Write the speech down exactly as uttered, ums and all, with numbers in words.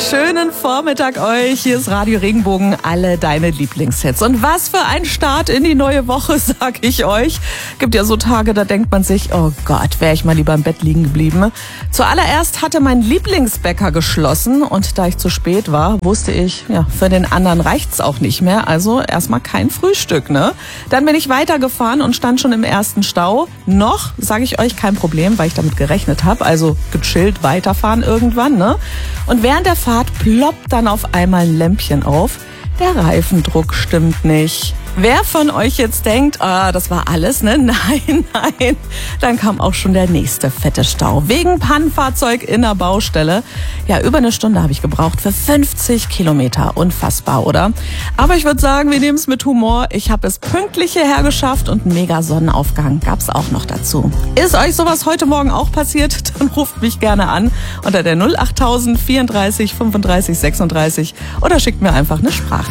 Schönen Vormittag euch. Hier ist Radio Regenbogen, alle deine Lieblingshits. Und was für ein Start in die neue Woche, sag ich euch. Gibt ja so Tage, da denkt man sich, oh Gott, wäre ich mal lieber im Bett liegen geblieben. Zuallererst hatte mein Lieblingsbäcker geschlossen und da ich zu spät war, wusste ich, ja, für den anderen reicht's auch nicht mehr. Also erstmal kein Frühstück, ne? Dann bin ich weitergefahren und stand schon im ersten Stau. Noch, sage ich euch, kein Problem, weil ich damit gerechnet habe. Also gechillt weiterfahren irgendwann, ne? Und während der Fahrt ploppt dann auf einmal ein Lämpchen auf. Der Reifendruck stimmt nicht. Wer von euch jetzt denkt, ah, das war alles, ne? Nein, nein. Dann kam auch schon der nächste fette Stau. Wegen Pannenfahrzeug in der Baustelle. Ja, über eine Stunde habe ich gebraucht für fünfzig Kilometer. Unfassbar, oder? Aber ich würde sagen, wir nehmen es mit Humor. Ich habe es pünktlich hierher geschafft und einen mega Sonnenaufgang gab's auch noch dazu. Ist euch sowas heute Morgen auch passiert? Dann ruft mich gerne an unter der null achttausend vierunddreißig fünfunddreißig sechsunddreißig oder schickt mir einfach eine Sprachnachricht.